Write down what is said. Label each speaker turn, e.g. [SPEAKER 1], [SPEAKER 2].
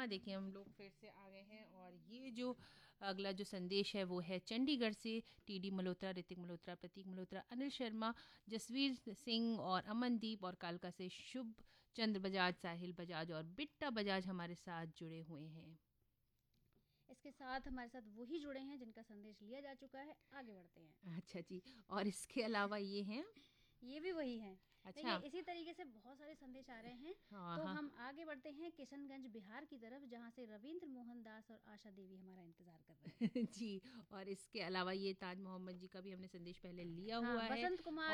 [SPEAKER 1] हाँ, देखिए हम लोग फिर से आ गए हैं और ये जो अगला जो संदेश है वो है चंडीगढ़ से। टीडी मल्होत्रा, ऋतिक मल्होत्रा, प्रतीक मल्होत्रा, अनिल शर्मा, जसवीर सिंह और अमनदीप, और कालका से शुभ चंद्र बजाज, साहिल बजाज और बिट्टा बजाज हमारे साथ जुड़े हुए हैं।
[SPEAKER 2] इसके साथ हमारे साथ वही जुड़े हैं जिनका संदेश लिया जा चुका है। आगे बढ़ते हैं।
[SPEAKER 1] अच्छा जी, और इसके अलावा ये हैं।
[SPEAKER 2] ये भी वही हैं। देखिए
[SPEAKER 1] अच्छा।
[SPEAKER 2] इसी तरीके से बहुत सारे संदेश आ रहे हैं।
[SPEAKER 1] हाँ
[SPEAKER 2] तो
[SPEAKER 1] हाँ।
[SPEAKER 2] हम आगे बढ़ते हैं किशनगंज बिहार की तरफ, जहाँ से रविंद्र मोहन दास और आशा देवी हमारा इंतजार कर रहे हैं।
[SPEAKER 1] जी, और इसके अलावा ये ताज मोहम्मद जी का भी हमने संदेश पहले लिया
[SPEAKER 2] हाँ,
[SPEAKER 1] हुआ है।
[SPEAKER 2] बसंत कुमार